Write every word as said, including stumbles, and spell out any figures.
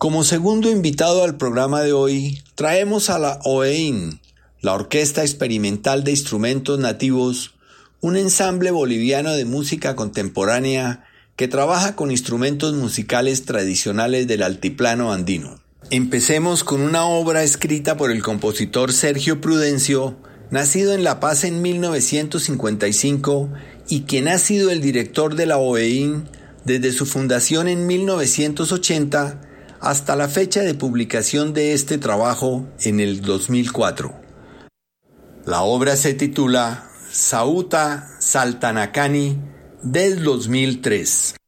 Como segundo invitado al programa de hoy, traemos a la OEIN, la Orquesta Experimental de Instrumentos Nativos, un ensamble boliviano de música contemporánea que trabaja con instrumentos musicales tradicionales del altiplano andino. Empecemos con una obra escrita por el compositor Sergio Prudencio, nacido en La Paz en mil novecientos cincuenta y cinco y quien ha sido el director de la OEIN desde su fundación en mil novecientos ochenta hasta la fecha de publicación de este trabajo en el dos mil cuatro. La obra se titula Sauta Saltanacani del dos mil tres.